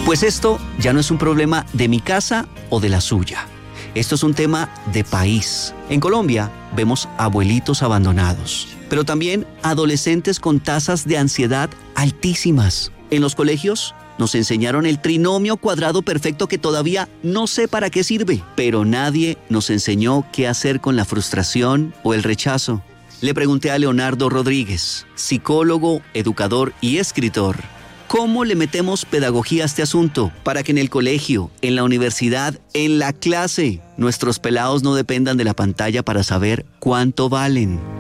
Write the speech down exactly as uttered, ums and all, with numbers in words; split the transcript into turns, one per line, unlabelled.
Pues esto ya no es un problema de mi casa o de la suya. Esto es un tema de país. En Colombia vemos abuelitos abandonados, pero también adolescentes con tasas de ansiedad altísimas. En los colegios nos enseñaron el trinomio cuadrado perfecto que todavía no sé para qué sirve, pero nadie nos enseñó qué hacer con la frustración o el rechazo. Le pregunté a Leonardo Rodríguez, psicólogo, educador y escritor, ¿cómo le metemos pedagogía a este asunto para que en el colegio, en la universidad, en la clase, nuestros pelados no dependan de la pantalla para saber cuánto valen?